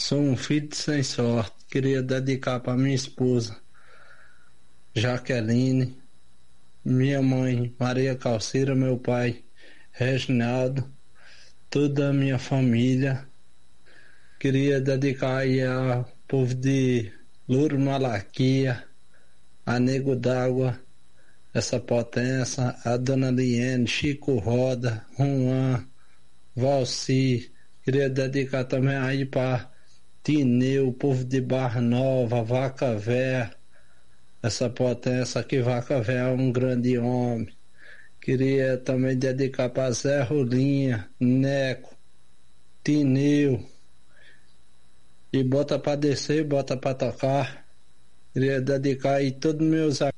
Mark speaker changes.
Speaker 1: Sou um filho sem sorte. Queria dedicar para minha esposa, Jaqueline, minha mãe, Maria Calcira, meu pai, Reginaldo, toda a minha família. Queria dedicar aí ao povo de Louro Malaquia, a Nego d'Água, essa potência, a Dona Liene, Chico Roda, Juan, Valci. Queria dedicar também aí para Tineu, o povo de Barra Nova, Vaca Véia, essa potência aqui, Vaca Véia é um grande homem. Queria também dedicar para Zé Rolinha, Neco, Tineu, e bota para descer, bota para tocar. Queria dedicar aí todos meus